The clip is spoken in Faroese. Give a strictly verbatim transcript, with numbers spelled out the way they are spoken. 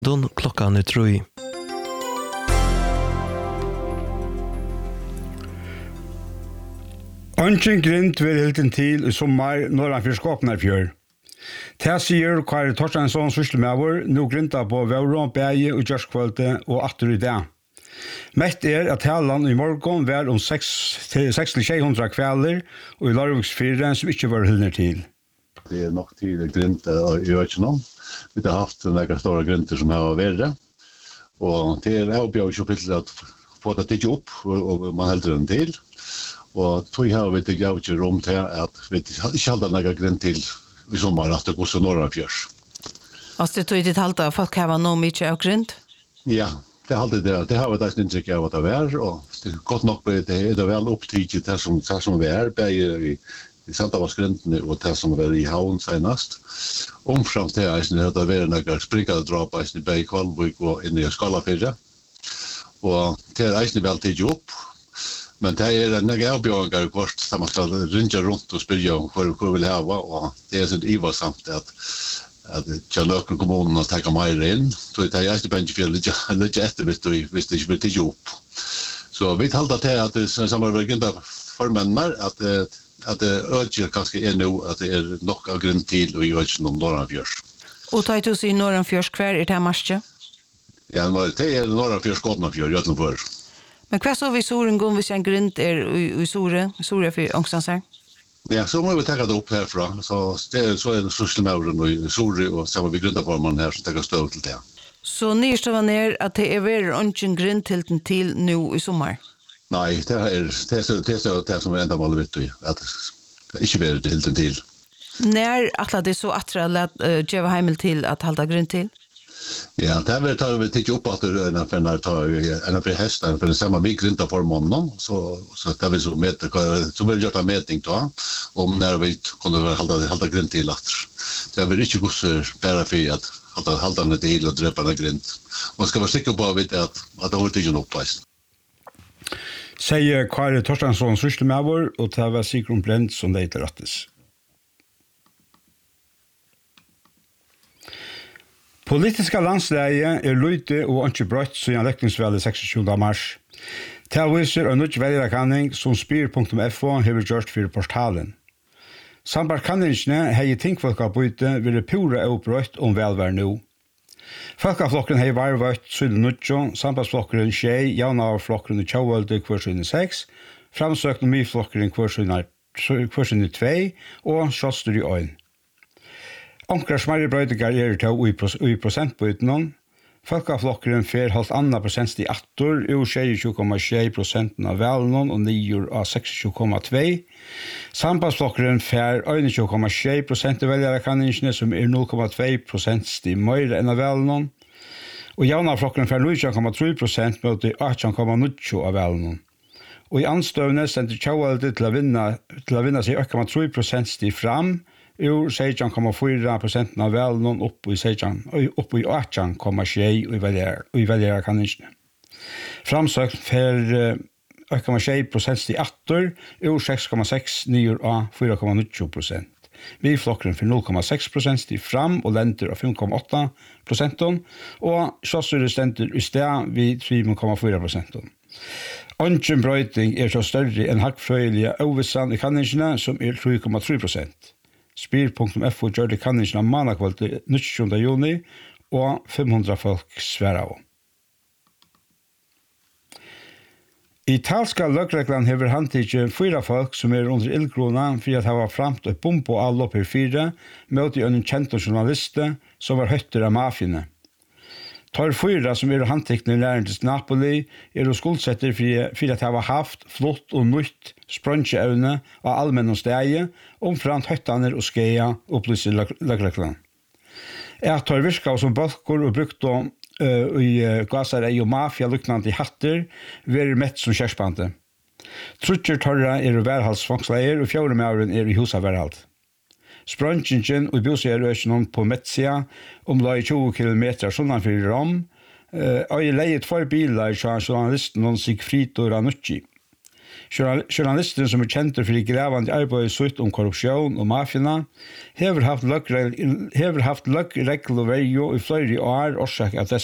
Don klockan är tre. Ønsken grint vil hilden til i sommar norran fyrir Skåpnarfjør. Det sier Kari Torstensson sysselmæver, nå grinta på Vauron, Bæge og Gjørskvølte og atter i dag. Mest er at Helland i morgen var om seks til seks hundre kvelder, og i Larviks fire som ikke var hilden til. Det er nok til grinta i Økjennom. Vi har haft några stora grinter som har varit. Och det är avbjörd ju till att få det till upp och man håller den till. Och då har vi det jag ju rum till att vi inte hålla några grint till i sommar att det går så norra fjärs. Alltså det tog det halta folk har nog mycket av grint. Ja, det har det det har det inte jag vad det är och det är gott nog på det är det väl upp till det som som vi är på i i Santa Vasgrindene og det som var i havn senast. Omframt det er det har vært noen sprikade drap i Bæ Kvalvik og inne i Skalafyrre. Og det er eisende vel tidlig opp. Men det er noen avbjørninger kvart som man skal ringe rundt og spørre om hva vi vil hava. Og det er sånn ivarsamt at at ikke nøkken kommunen har tatt mer inn. Så det er eisende bensje for litt etter hvis det ikke blir tidlig opp. Så vi talte til at det samme var gynta for mennene at att det ökar kanske är nu att det är nog av grund till och jag inte någon Norrlandsfjörs. Och tar du sig Norrlandsfjörs kvar är det här marsche? Ja, men det är Norrlandsfjörs Skåpnarfjör jag för. Men vad så vi solen går vi sen grund är i Sore, Sore för Ångstansar. Ja, så må vi ta det upp härifrån så det så är det socialmauren och i Sore och samma vi grundar på man här som tar stöd till det. Så närstavan är att det är väl ingen grund till till nu i sommar. Nej, det är det är så det är så det som ända mål vet du att det inte blir helt till. När att det så att att ge hemel till att hålla grund till. Ja, det är tar vi tycker upp att det är när tar en för hästar för samma mikrynta formen så så det vi så med så vill jag ta mätning då om när vi kunde hålla hålla grund till att det är inte gosse bara för att hålla hålla det till och dräpa den grund. Man ska vara säker på att att det håller inte upp fast. Sier Kari Torstensson sysselmæver, og det var Sigrun Brent som det heter rettes. Politiska landsleie er løyte og ikke brøtt siden lekningsveldet seksogtjúgunda mars. Det viser en nødt velgerkanning som spyr punktum f o har gjort for portalen. Sambart kanningene har i tingfolka bytte ville pura oppbrøtt om velvær nå. Folkaflokken har varvøtt siden nødjo, sambandsflokkeren tjei, javnavarflokkeren i tjauvalde kvarsynne seks, framsøkende myflokkeren kvarsynne tvei, og kjøster i øyn. Onkra smarre brøydigar er til i prosentbøytene. Folkaflokkeren fer halvt anna prosent i attor, ur tjueåtte komma sju prosent av velen og nior av seksogtjúgu komma två. Sambandsflokkeren fer tjueåtte komma sju prosent av velgerakanningene, som er null komma två prosent i mer enn av velen. Og javnaflokkeren fer nitton komma tre prosent mot arton komma nio av velen. Og i anstøvne stender tjauvalde til å vinne, til å vinne seg åtte komma tre prosent i fram, ur sexton komma fyra procent av velen opp i sexton opp i arton komma sju i velger i velgerakanningene. Framsøkt fer åtte komma sju prosent i attor, ur seks komma seks nior av fyra komma nio prosent. Vi flokkeren for null komma seks prosent i fram og lenter av fem komma åtta prosent, og kjøsser stender i sted vid tre komma fyra prosent. Ønsken brøyting er så større enn hakkfrøyelige overstand i kanningene, som er tre komma tre prosent. Spyr punktum f o gjør det kanningene av manakvalget nittonde juni, og fem hundre folk svære av. I talska løgreglan hever handtidje fyra folk som er under ildkrona for at hava framt et bombo allop her fire mot i en kjent journaliste som var høtter av mafiene. Tar fyra som er handtikne i læren til Napoli er og skuldsetter for at hava haft flott og nytt sprøntjeevne av allmenn og stegi omframt høttaner og skeia opplyser løgreglan. Jeg tar virka som balkor og brukt om Uh, i uh, gasarei og mafia luknande hatter verir mett som kjærspante. Trutcher torra er i værhalsfangsleier og fjore mauren er i husa værhald. Sprøntjingen og i bosierøsjonen på Metsia om la i tjúgu kilometer sunnan fyrir Rom uh, og i leiet for bilar så journalisten og Sigfrido Ranucci. Journal- Journalisten som er kjente for grævande arbeid sutt om korrupsjon og mafina, hever haft løggregler og verjo i flere år årsak at